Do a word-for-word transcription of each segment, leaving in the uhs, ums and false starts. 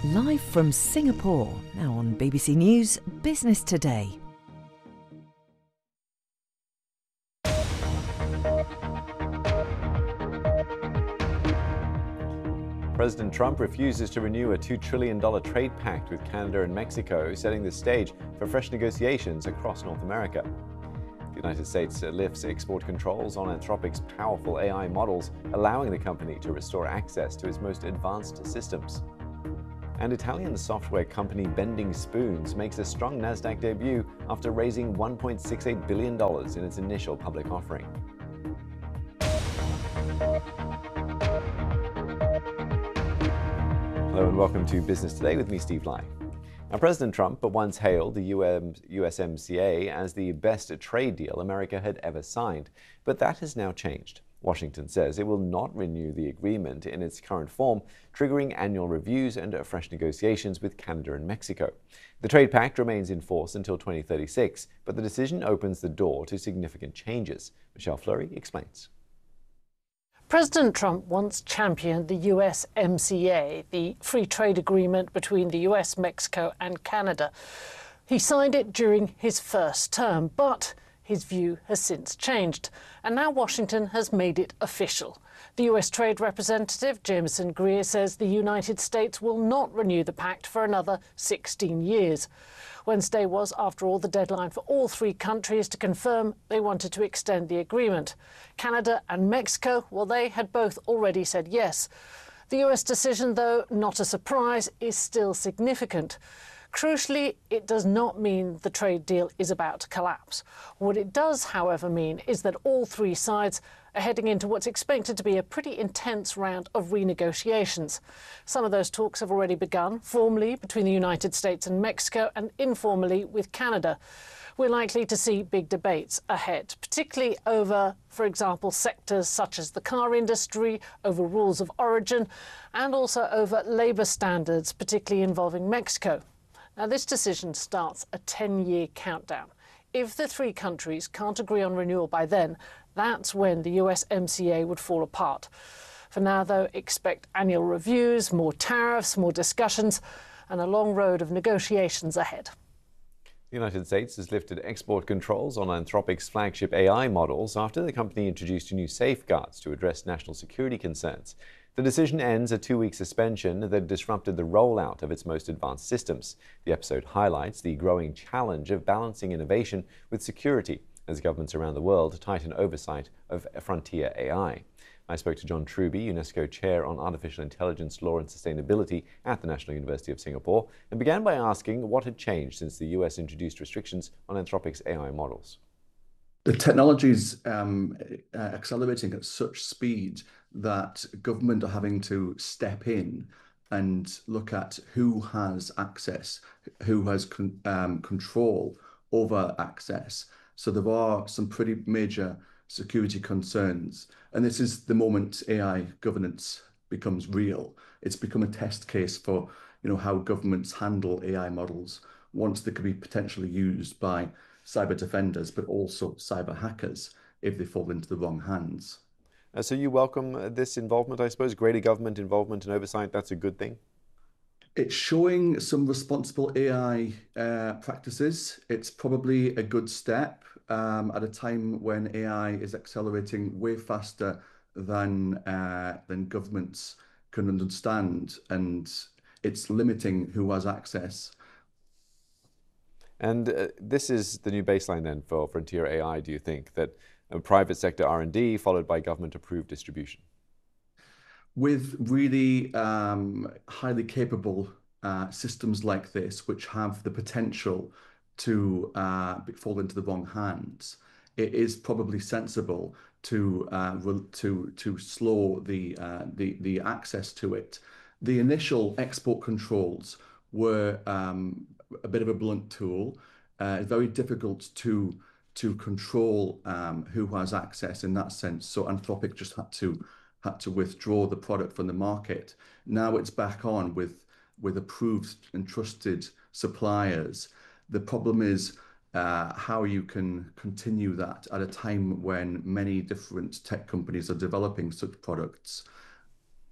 Live from Singapore, now on B B C News Business Today. President Trump refuses to renew a two trillion dollars trade pact with Canada and Mexico, setting the stage for fresh negotiations across North America. The United States lifts export controls on Anthropic's powerful A I models, allowing the company to restore access to its most advanced systems. And Italian software company Bending Spoons makes a strong Nasdaq debut after raising one point six eight billion dollars in its initial public offering. Hello and welcome to Business Today with me, Steve Lai. Now, President Trump once hailed the U S M C A as the best trade deal America had ever signed, but that has now changed. Washington says it will not renew the agreement in its current form, triggering annual reviews and fresh negotiations with Canada and Mexico. The trade pact remains in force until twenty thirty-six, but the decision opens the door to significant changes. Michelle Fleury explains. President Trump once championed the U S M C A, the free trade agreement between the U S, Mexico and Canada. He signed it during his first term, but his view has since changed, and now Washington has made it official. The U S Trade Representative, Jameson Greer, says the United States will not renew the pact for another sixteen years. Wednesday was, after all, the deadline for all three countries to confirm they wanted to extend the agreement. Canada and Mexico, well, they had both already said yes. The U S decision, though not a surprise, is still significant. Crucially, it does not mean the trade deal is about to collapse. What it does, however, mean is that all three sides are heading into what's expected to be a pretty intense round of renegotiations. Some of those talks have already begun, formally between the United States and Mexico and informally with Canada. We're likely to see big debates ahead, particularly over, for example, sectors such as the car industry, over rules of origin, and also over labour standards, particularly involving Mexico. Now, this decision starts a ten-year countdown. If the three countries can't agree on renewal by then, that's when the U S M C A would fall apart. For now, though, expect annual reviews, more tariffs, more discussions, and a long road of negotiations ahead. The United States has lifted export controls on Anthropic's flagship A I models after the company introduced new safeguards to address national security concerns. The decision ends a two-week suspension that disrupted the rollout of its most advanced systems. The episode highlights the growing challenge of balancing innovation with security as governments around the world tighten oversight of frontier A I. I spoke to John Truby, UNESCO Chair on Artificial Intelligence, Law and Sustainability at the National University of Singapore, and began by asking what had changed since the U S introduced restrictions on Anthropic's A I models. The technology is um, uh, accelerating at such speed that government are having to step in and look at who has access, who has con um, control over access. So there are some pretty major security concerns. And this is the moment A I governance becomes real. It's become a test case for, you know, how governments handle A I models once they could be potentially used by cyber defenders, but also cyber hackers if they fall into the wrong hands. Uh, so you welcome uh, this involvement, I suppose, greater government involvement and oversight. That's a good thing? It's showing some responsible A I uh, practices. It's probably a good step um, at a time when A I is accelerating way faster than, uh, than governments can understand, and it's limiting who has access. And uh, this is the new baseline then for frontier A I, do you think, that uh, private sector R and D followed by government-approved distribution? With really um, highly capable uh, systems like this, which have the potential to uh, fall into the wrong hands, it is probably sensible to uh, to to slow the uh, the the access to it. The initial export controls were um, a bit of a blunt tool. Uh, very difficult to to control um, who has access in that sense. So Anthropic just had to had to withdraw the product from the market. Now it's back on with with approved and trusted suppliers. The problem is uh, how you can continue that at a time when many different tech companies are developing such products.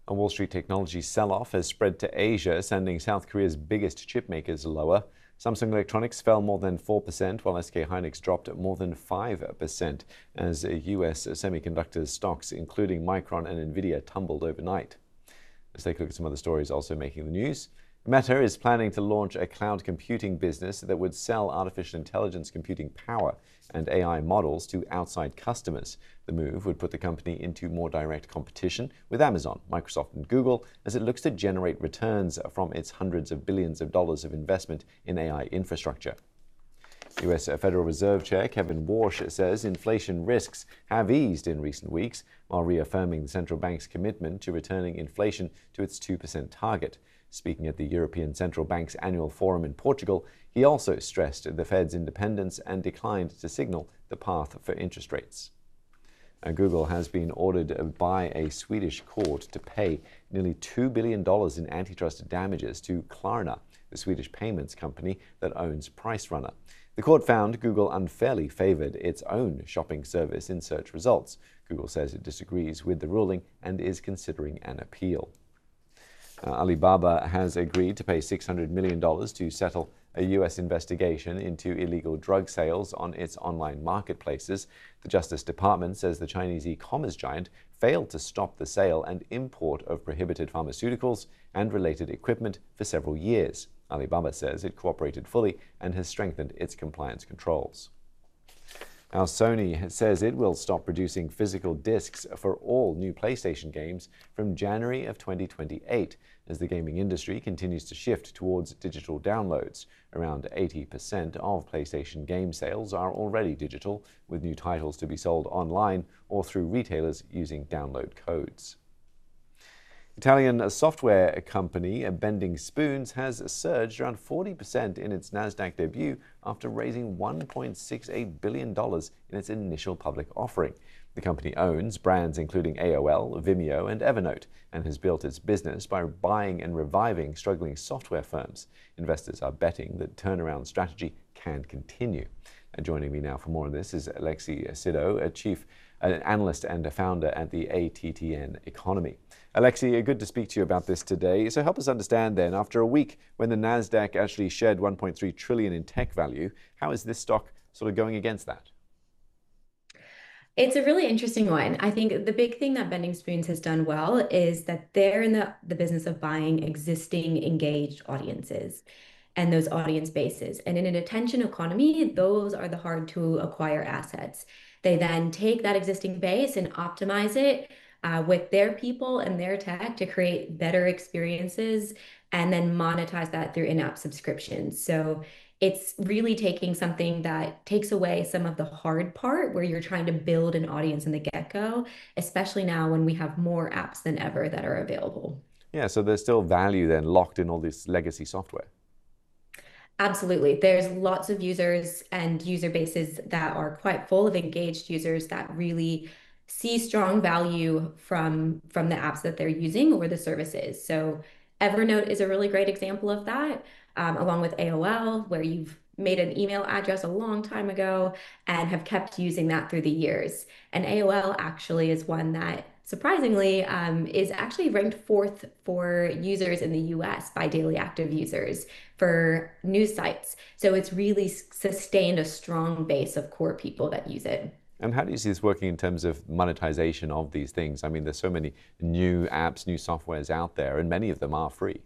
A Wall Street technology sell-off has spread to Asia, sending South Korea's biggest chip makers lower. Samsung Electronics fell more than four percent, while S K Hynix dropped more than five percent as U S semiconductor stocks, including Micron and Nvidia, tumbled overnight. Let's take a look at some other stories also making the news. Meta is planning to launch a cloud computing business that would sell artificial intelligence computing power and A I models to outside customers. The move would put the company into more direct competition with Amazon, Microsoft, and Google as it looks to generate returns from its hundreds of billions of dollars of investment in A I infrastructure. U S Federal Reserve Chair Kevin Warsh says inflation risks have eased in recent weeks, while reaffirming the central bank's commitment to returning inflation to its two percent target. Speaking at the European Central Bank's annual forum in Portugal, he also stressed the Fed's independence and declined to signal the path for interest rates. Uh, Google has been ordered by a Swedish court to pay nearly two billion dollars in antitrust damages to Klarna, the Swedish payments company that owns PriceRunner. The court found Google unfairly favored its own shopping service in search results. Google says it disagrees with the ruling and is considering an appeal. Uh, Alibaba has agreed to pay six hundred million dollars to settle a U S investigation into illegal drug sales on its online marketplaces. The Justice Department says the Chinese e-commerce giant failed to stop the sale and import of prohibited pharmaceuticals and related equipment for several years. Alibaba says it cooperated fully and has strengthened its compliance controls. Now, Sony says it will stop producing physical discs for all new PlayStation games from January of twenty twenty-eight, as the gaming industry continues to shift towards digital downloads. Around eighty percent of PlayStation game sales are already digital, with new titles to be sold online or through retailers using download codes. Italian software company Bending Spoons has surged around forty percent in its Nasdaq debut after raising one point six eight billion dollars in its initial public offering. The company owns brands including A O L, Vimeo, and Evernote, and has built its business by buying and reviving struggling software firms. Investors are betting that turnaround strategy can continue. And joining me now for more on this is Alexi Sido, a chief an analyst and a founder at the A T T N Economy. Alexi, good to speak to you about this today. So help us understand then, after a week when the Nasdaq actually shed one point three trillion in tech value, how is this stock sort of going against that? It's a really interesting one. I think the big thing that Bending Spoons has done well is that they're in the, the business of buying existing engaged audiences and those audience bases. And in an attention economy, those are the hard to acquire assets. They then take that existing base and optimize it uh, with their people and their tech to create better experiences and then monetize that through in-app subscriptions. So it's really taking something that takes away some of the hard part where you're trying to build an audience in the get-go, especially now when we have more apps than ever that are available. Yeah, so there's still value then locked in all this legacy software. Absolutely. There's lots of users and user bases that are quite full of engaged users that really see strong value from, from the apps that they're using or the services. So Evernote is a really great example of that, um, along with A O L, where you've made an email address a long time ago and have kept using that through the years. And A O L actually is one that surprisingly um, is actually ranked fourth for users in the U S by daily active users for news sites. So it's really sustained a strong base of core people that use it. And how do you see this working in terms of monetization of these things? I mean, there's so many new apps, new softwares out there, and many of them are free.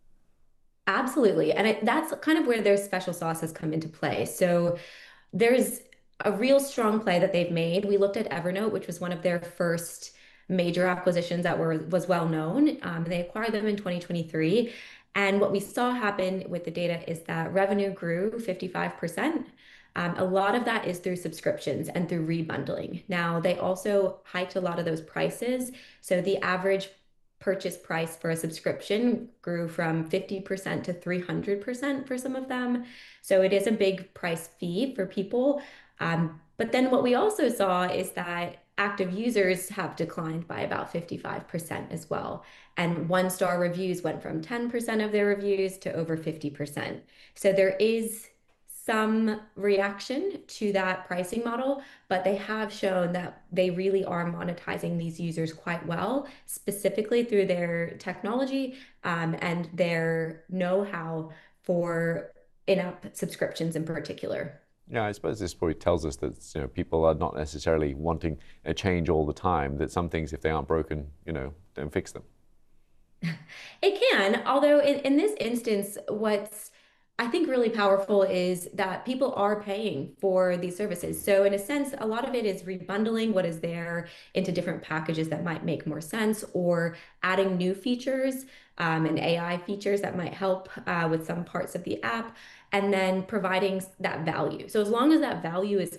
Absolutely. And I, that's kind of where their special sauces come into play. So there's a real strong play that they've made. We looked at Evernote, which was one of their first major acquisitions that were was well known. Um, they acquired them in twenty twenty-three. And what we saw happen with the data is that revenue grew fifty-five percent. Um, a lot of that is through subscriptions and through rebundling. Now, they also hiked a lot of those prices. So the average purchase price for a subscription grew from fifty percent to three hundred percent for some of them. So it is a big price fee for people. Um, but then what we also saw is that active users have declined by about fifty-five percent as well. And one-star reviews went from ten percent of their reviews to over fifty percent. So there is some reaction to that pricing model, but they have shown that they really are monetizing these users quite well, specifically through their technology um, and their know-how for in-app subscriptions in particular. Yeah, I suppose this probably tells us that, you know, people are not necessarily wanting a change all the time, that some things, if they aren't broken, you know, don't fix them. It can, although in, in this instance, what's I think really powerful is that people are paying for these services. So in a sense, a lot of it is rebundling what is there into different packages that might make more sense, or adding new features um, and A I features that might help uh, with some parts of the app, and then providing that value. So as long as that value is